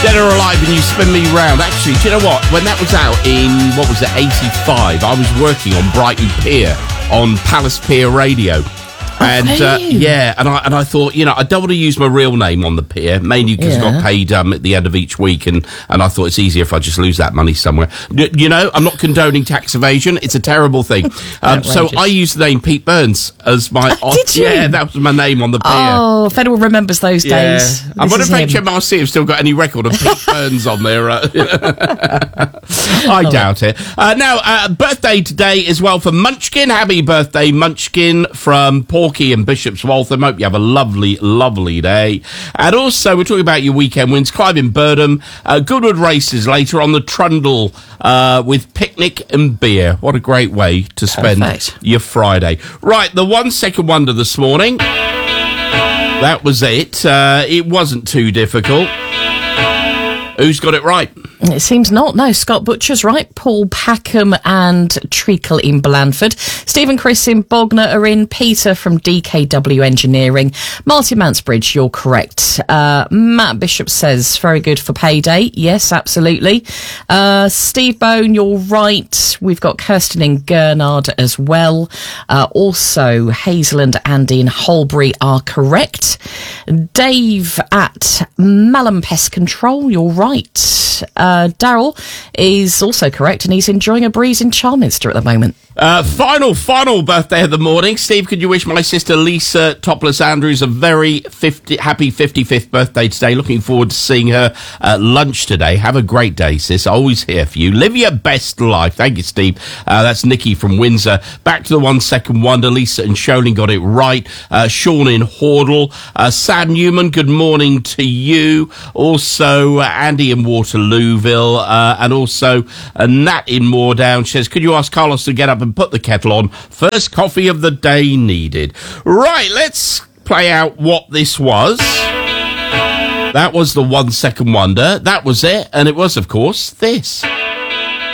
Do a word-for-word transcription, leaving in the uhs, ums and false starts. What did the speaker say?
Dead or Alive and You Spin Me Round. Actually, do you know what? When that was out in, what was it, eighty-five, I was working on Brighton Pier on Palace Pier Radio. And uh, yeah, and I and I thought, you know, I don't want to use my real name on the pier, mainly because Yeah. I got paid um, at the end of each week, and, and I thought it's easier if I just lose that money somewhere. Y- you know, I'm not condoning tax evasion; it's a terrible thing. Um, so I used the name Pete Burns as my. Oh, did you? Yeah, that was my name on the pier. Oh, Federal remembers those Yeah. days. I This wonder is if him. H M R C have still got any record of Pete Burns on there. Uh, I doubt it. Uh, now, uh, birthday today as well for Munchkin. Happy birthday, Munchkin, from Porky and Bishop's Waltham. Hope you have a lovely, lovely day. And also, we're talking about your weekend wins. Clive in Birdham. Uh, Goodwood Races later on the Trundle uh, with picnic and beer. What a great way to spend Perfect. your Friday. Right, the one second wonder this morning. That was it. Uh, it wasn't too difficult. Who's got it right? It seems not. No, Scott Butcher's right. Paul Packham and Treacle in Blandford. Stephen Chris in Bognor are in. Peter from D K W Engineering. Martin Mansbridge, you're correct. Uh, Matt Bishop says, very good for payday. Yes, absolutely. Uh, Steve Bone, you're right. We've got Kirsten in Gurnard as well. Uh, also, Hazel and Andy in Holbury are correct. Dave at Malham Pest Control, you're right. Uh, Daryl is also correct, and he's enjoying a breeze in Charminster at the moment. Uh, final, final birthday of the morning. Steve, could you wish my sister Lisa Topless Andrews a very fifty, happy fifty-fifth birthday today? Looking forward to seeing her at lunch today. Have a great day, sis. Always here for you. Live your best life. Thank you, Steve. Uh, that's Nikki from Windsor. Back to the one second wonder. Lisa and Sholing got it right. Uh, Sean in Hordle. Uh, Sam Newman, good morning to you. Also, uh, Andy in Waterlooville. Uh, and also, uh, Nat in Moordown. She says, could you ask Carlos to get up and put the kettle on? First coffee of the day needed. Right, let's play out what this was. That was the one second wonder. That was it. And it was, of course, this.